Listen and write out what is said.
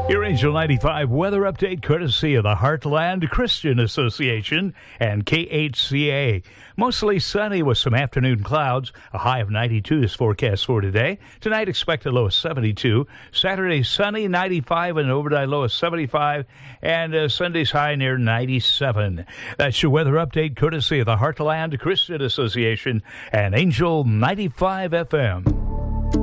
Your Angel 95 weather update courtesy of the Heartland Christian Association and KHCA. Mostly sunny with some afternoon clouds. A high of 92 is forecast for today. Tonight expect a low of 72. Saturday sunny, 95, and overnight low of 75. And Sunday's high near 97. That's your weather update courtesy of the Heartland Christian Association and Angel 95 FM.